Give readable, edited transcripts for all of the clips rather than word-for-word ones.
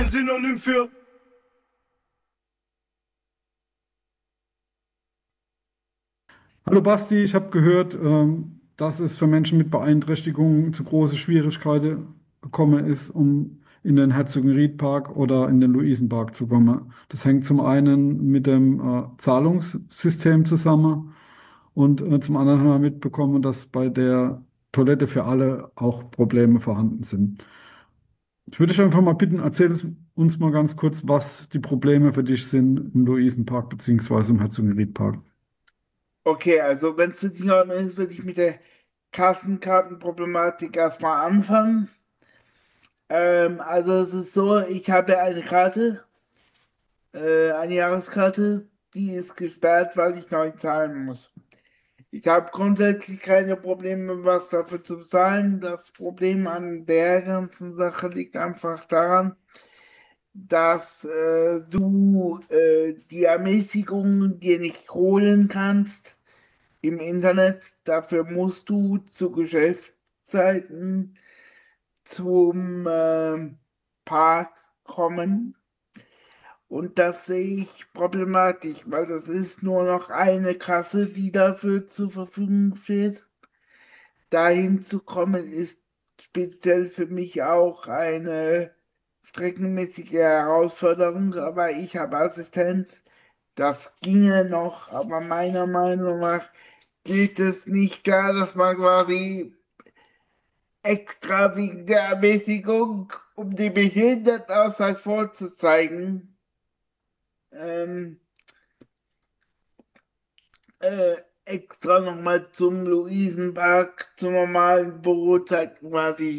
Synonym für Hallo Basti, ich habe gehört, dass es für Menschen mit Beeinträchtigungen zu große Schwierigkeiten gekommen ist, um in den Herzogenried-Park oder in den Luisenpark zu kommen. Das hängt zum einen mit dem Zahlungssystem zusammen und zum anderen haben wir mitbekommen, dass bei der Toilette für alle auch Probleme vorhanden sind. Ich würde dich einfach mal bitten, uns mal ganz kurz, was die Probleme für dich sind im Luisenpark beziehungsweise im Herzogenried-Park. Okay, also wenn es nicht in Ordnung ist, würde ich mit der Kassenkartenproblematik erstmal anfangen. Also es ist so, ich habe eine Karte, eine Jahreskarte, die ist gesperrt, weil ich neu zahlen muss. Ich habe grundsätzlich keine Probleme, was dafür zu zahlen. Das Problem an der ganzen Sache liegt einfach daran, dass du die Ermäßigung dir nicht holen kannst im Internet. Dafür musst du zu Geschäftszeiten zum Park kommen. Und das sehe ich problematisch, weil das ist nur noch eine Kasse, die dafür zur Verfügung steht. Dahin zu kommen ist speziell für mich auch eine streckenmäßige Herausforderung, aber ich habe Assistenz. Das ginge noch, aber meiner Meinung nach geht es nicht klar, dass man quasi extra wegen der Ermäßigung, um den Behindertenausweis vorzuzeigen, ähm, extra nochmal zum Luisenpark zur normalen Bürozeit quasi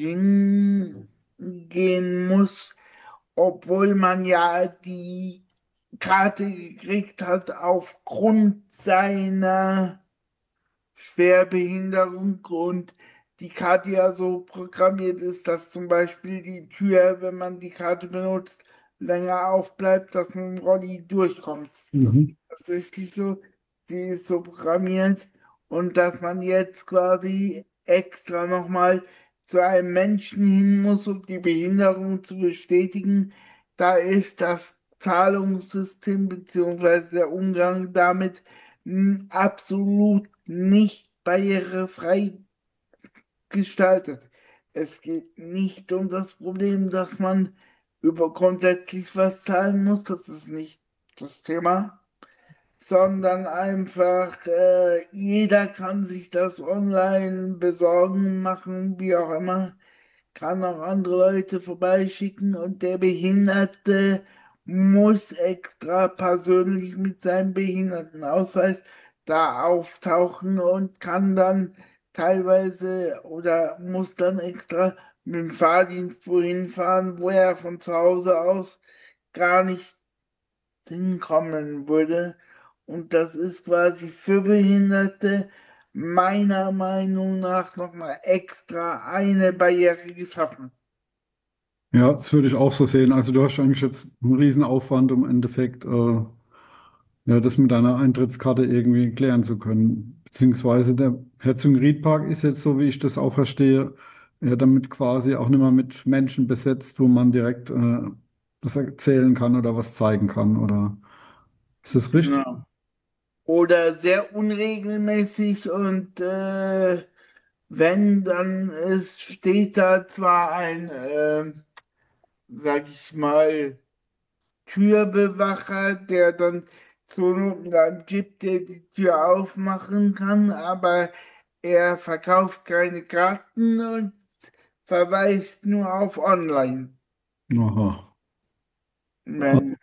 hingehen muss, obwohl man ja die Karte gekriegt hat aufgrund seiner Schwerbehinderung und die Karte ja so programmiert ist, dass zum Beispiel die Tür, wenn man die Karte benutzt, länger aufbleibt, dass man im Rolli durchkommt. Das ist Mhm. tatsächlich so. Sie ist so programmiert und dass man jetzt quasi extra nochmal zu einem Menschen hin muss, um die Behinderung zu bestätigen, da ist das Zahlungssystem beziehungsweise der Umgang damit absolut nicht barrierefrei gestaltet. Es geht nicht um das Problem, dass man über grundsätzlich was zahlen muss, das ist nicht das Thema, sondern einfach jeder kann sich das online besorgen, machen, wie auch immer, kann auch andere Leute vorbeischicken und der Behinderte muss extra persönlich mit seinem Behindertenausweis da auftauchen und kann dann teilweise oder muss dann extra mit dem Fahrdienst wohin fahren, wo er von zu Hause aus gar nicht hinkommen würde. Und das ist quasi für Behinderte meiner Meinung nach nochmal extra eine Barriere geschaffen. Ja, das würde ich auch so sehen. Also du hast eigentlich jetzt einen Riesenaufwand, um im Endeffekt ja, das mit deiner Eintrittskarte irgendwie klären zu können. Beziehungsweise der Herzogenried-Park ist jetzt, so wie ich das auch verstehe, ja, damit quasi auch nicht mehr mit Menschen besetzt, wo man direkt das erzählen kann oder was zeigen kann. Oder ist das richtig? Genau. Oder sehr unregelmäßig und wenn, dann steht da zwar ein, sag ich mal, Türbewacher, der dann zur Not einen Typ, der die Tür aufmachen kann, aber er verkauft keine Karten und verweist nur auf Online. Aha. Wenn,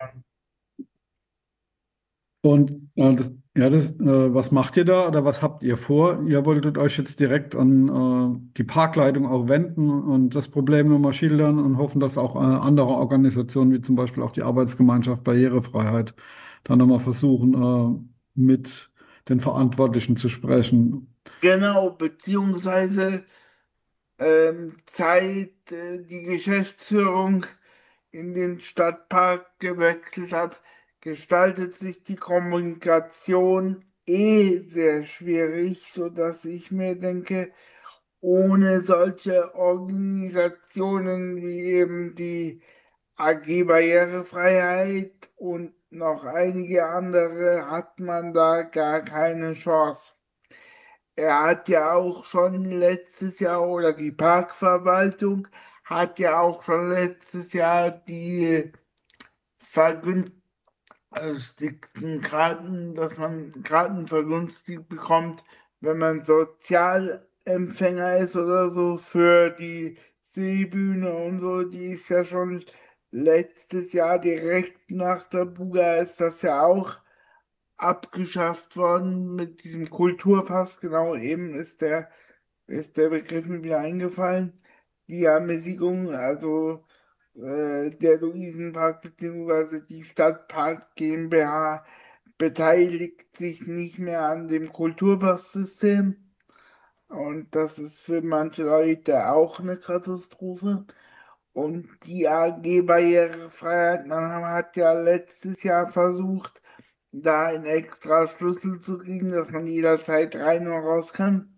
Und was macht ihr da oder was habt ihr vor? Ihr wolltet euch jetzt direkt an die Parkleitung auch wenden und das Problem nochmal schildern und hoffen, dass auch andere Organisationen, wie zum Beispiel auch die Arbeitsgemeinschaft Barrierefreiheit, da nochmal versuchen, mit den Verantwortlichen zu sprechen. genau, beziehungsweise seit die Geschäftsführung in den Stadtpark gewechselt habe, gestaltet sich die Kommunikation sehr schwierig, sodass ich mir denke, ohne solche Organisationen wie eben die AG Barrierefreiheit und noch einige andere hat man da gar keine Chance. Er hat ja auch schon letztes Jahr oder die Parkverwaltung hat ja auch schon letztes Jahr die vergünstigten Karten, dass man Karten vergünstigt bekommt, wenn man Sozialempfänger ist oder so für die Seebühne und so. Die ist ja schon letztes Jahr direkt nach der Buga ist das ja auch abgeschafft worden mit diesem Kulturpass. Genau, eben ist der Begriff mir wieder eingefallen. Die Ermäßigung, also der Luisenpark bzw. die Stadtpark GmbH beteiligt sich nicht mehr an dem Kulturpass-System. Und das ist für manche Leute auch eine Katastrophe. Und die AG Barrierefreiheit, man hat ja letztes Jahr versucht, da einen extra Schlüssel zu kriegen, dass man jederzeit rein und raus kann.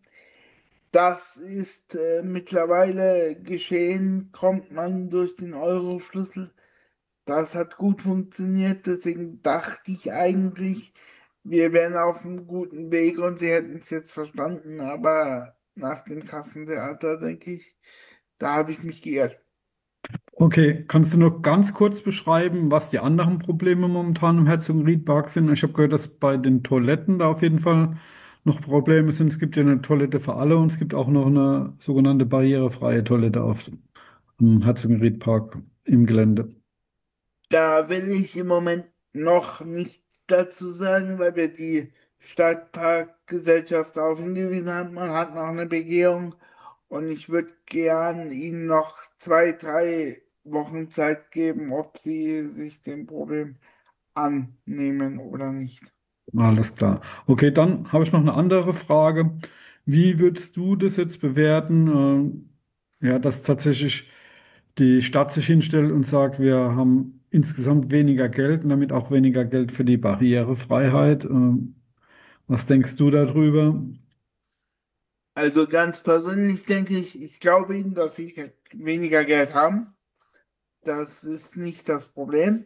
Das ist mittlerweile geschehen, kommt man durch den Euro-Schlüssel. Das hat gut funktioniert, deswegen dachte ich eigentlich, wir wären auf einem guten Weg und sie hätten es jetzt verstanden, aber nach dem Kassentheater, denke ich, da habe ich mich geirrt. Okay, kannst du noch ganz kurz beschreiben, was die anderen Probleme momentan im Herzogenriedpark sind? Ich habe gehört, dass bei den Toiletten da auf jeden Fall noch Probleme sind. Es gibt ja eine Toilette für alle und es gibt auch noch eine sogenannte barrierefreie Toilette auf dem Herzogenriedpark im Gelände. Da will ich im Moment noch nichts dazu sagen, weil wir die Stadtparkgesellschaft darauf hingewiesen haben. Man hat noch eine Begehung und ich würde gern Ihnen noch 2, 3 Wochen Zeit geben, ob Sie sich dem Problem annehmen oder nicht. Alles klar. Okay, dann habe ich noch eine andere Frage. Wie würdest du das jetzt bewerten, ja, dass tatsächlich die Stadt sich hinstellt und sagt, wir haben insgesamt weniger Geld und damit auch weniger Geld für die Barrierefreiheit? Was denkst du darüber? Also ganz persönlich denke ich, ich glaube Ihnen, dass Sie weniger Geld haben. Das ist nicht das Problem.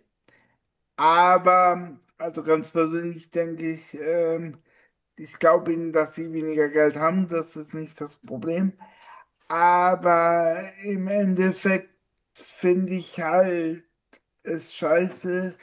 Aber, also ganz persönlich denke ich, ich glaube Ihnen, dass Sie weniger Geld haben. Das ist nicht das Problem. Aber im Endeffekt finde ich halt es scheiße,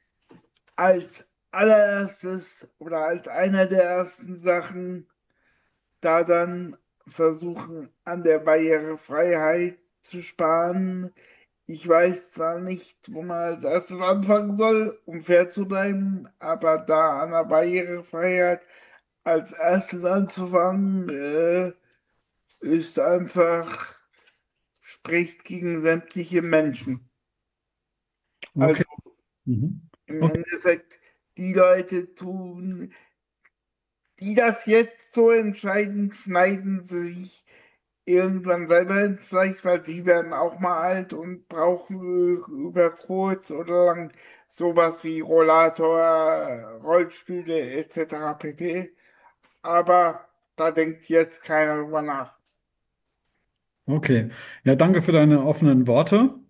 als allererstes oder als einer der ersten Sachen da dann versuchen, an der Barrierefreiheit zu sparen. Ich weiß zwar nicht, wo man als erstes anfangen soll, um fair zu bleiben, aber da an der Barrierefreiheit als erstes anzufangen, ist einfach, spricht gegen sämtliche Menschen. Also Okay. Mhm. im Okay. Endeffekt, die Leute tun, die das jetzt so entscheiden, schneiden sich irgendwann selber ins Fleisch, weil sie werden auch mal alt und brauchen über kurz oder lang sowas wie Rollator, Rollstühle etc. pp. Aber da denkt jetzt keiner drüber nach. Okay. Ja, danke für deine offenen Worte.